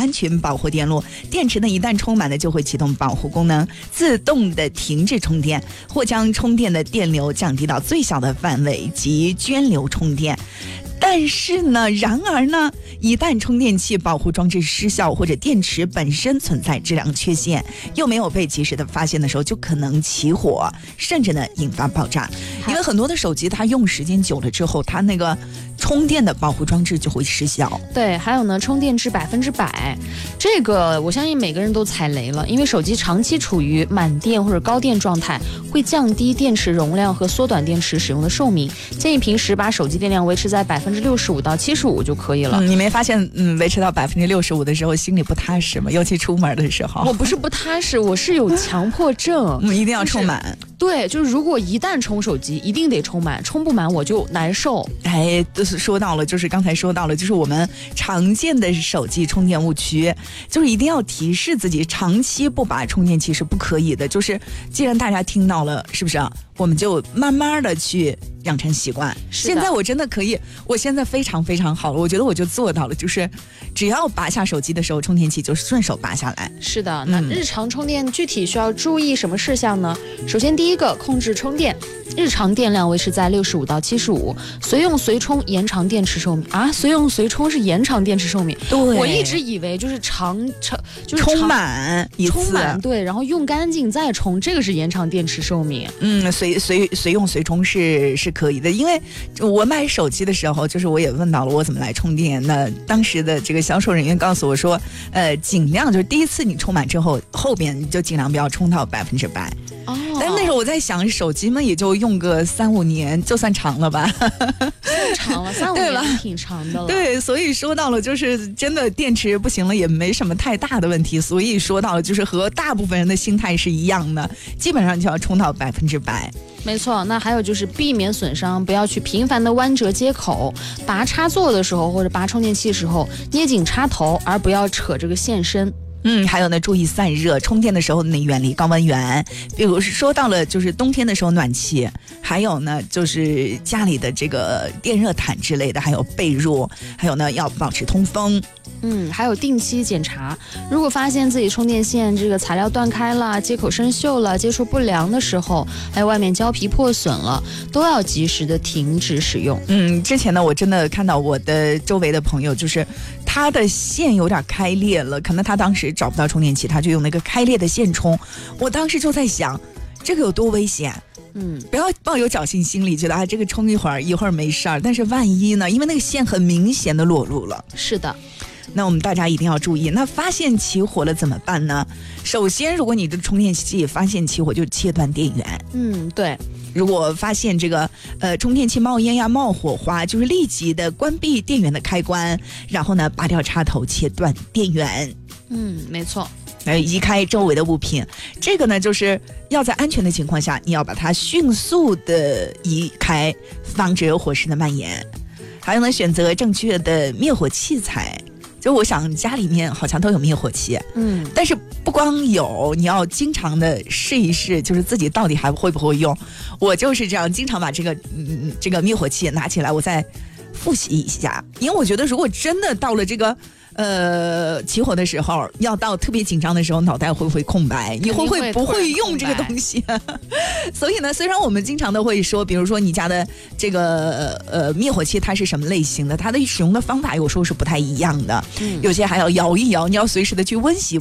安全保护电路。电池呢一旦充满了就会启动保护功能，自动的停止充电，或将充电的电流降低到最小的范围及涓流充电。然而呢，一旦充电器保护装置失效，或者电池本身存在质量缺陷，又没有被及时的发现的时候，就可能起火，甚至呢引发爆炸。因为很多的手机它用时间久了之后，它那个充电的保护装置就会失效。 对，还有呢，充电至100%，这个我相信每个人都踩雷了，因为手机长期处于满电或者高电状态，会降低电池容量和缩短电池使用的寿命。建议平时把手机电量维持在65%到75%就可以了。 你没发现维持到65%的时候心里不踏实吗？尤其出门的时候。 我不是不踏实，我是有强迫症。 一定要充满。 对，就是如果一旦充手机，一定得充满，充不满我就难受。 说到了，就是刚才说到了，就是我们常见的手机充电误区，就是一定要提示自己，长期不拔充电器是不可以的。就是既然大家听到了，是不是啊？我们就慢慢的去养成习惯。现在我真的可以，我现在非常非常好了，我觉得我就做到了，就是只要拔下手机的时候，充电器就顺手拔下来。 是的，那日常充电具体需要注意什么事项呢？首先第一个，控制充电，日常电量维持在65到75，随用随充延长电池寿命啊！随用随充是延长电池寿命。 对， 我一直以为就是就是充满一次， 充满对，然后用干净再充，这个是延长电池寿命。 随用随充是可以的，因为我买手机的时候，就是我也问到了我怎么来充电。那当时的这个销售人员告诉我说，尽量就是第一次你充满之后，后边你就尽量不要充到100%。但是那时候我在想，手机嘛也就用个3-5年，就算长了吧？ 算长了，3-5年挺长的了。 对，所以说到了，就是真的电池不行了，也没什么太大的问题。所以说到了，就是和大部分人的心态是一样的，基本上就要充到100%。 没错，那还有就是避免损伤，不要去频繁的弯折接口，拔插座的时候或者拔充电器的时候捏紧插头，而不要扯这个线身。 还有呢，注意散热，充电的时候呢远离高温源，比如说到了就是冬天的时候暖气，还有呢就是家里的这个电热毯之类的，还有被褥，还有呢要保持通风。 还有定期检查，如果发现自己充电线这个材料断开了，接口生锈了，接触不良的时候，还有外面胶皮破损了，都要及时的停止使用。 之前呢我真的看到我的周围的朋友，就是他的线有点开裂了，可能他当时找不到充电器，他就用那个开裂的线充。我当时就在想，这个有多危险。不要抱有侥幸心理，觉得这个充一会儿没事儿，但是万一呢？因为那个线很明显的裸露了。 是的。 那我们大家一定要注意。那发现起火了怎么办呢？首先，如果你的充电器发现起火，就切断电源。 对。 如果发现这个充电器冒烟呀、冒火花，就是立即的关闭电源的开关，然后呢拔掉插头，切断电源。 没错。 移开周围的物品，这个呢就是要在安全的情况下，你要把它迅速的移开，防止火势的蔓延。还有呢，选择正确的灭火器材。就我想家里面好像都有灭火器，但是不光有，你要经常的试一试，就是自己到底还会不会用。我就是这样，经常把这个灭火器拿起来，我再复习一下，因为我觉得如果真的到了这个起火的时候，要到特别紧张的时候，脑袋会不会空白？你不会用这个东西？所以呢，虽然我们经常都会说，比如说你家的这个灭火器它是什么类型的，它的使用的方法有时候是不太一样的，有些还要摇一摇，你要随时的去温习。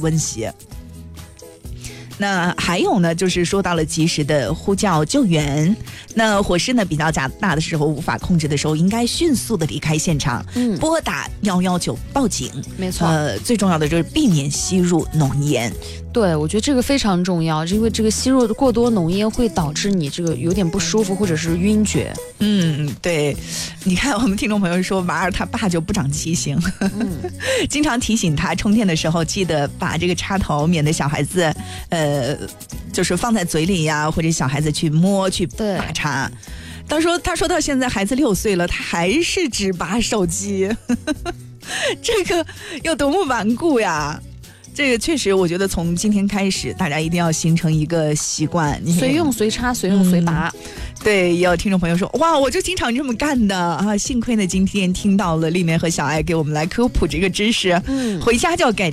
那还有呢，就是说到了及时的呼叫救援。那火势呢比较大的时候，无法控制的时候，应该迅速的离开现场，拨打119报警。 没错。 最重要的就是避免吸入浓烟。 对，我觉得这个非常重要，因为这个吸入过多浓烟会导致你这个有点不舒服或者是晕厥。 对，你看我们听众朋友说，娃儿他爸就不长记性，经常提醒他充电的时候记得把这个插头，免得小孩子就是放在嘴里呀，或者小孩子去摸去拔插。他说到现在孩子6岁了，他还是只拔手机，这个有多么顽固呀！这个确实，我觉得从今天开始，大家一定要形成一个习惯， 随用随插，随用随拔。 对，也有听众朋友说，哇，我就经常这么干的啊！幸亏呢，今天听到了丽梅和小爱给我们来科普这个知识，回家就要改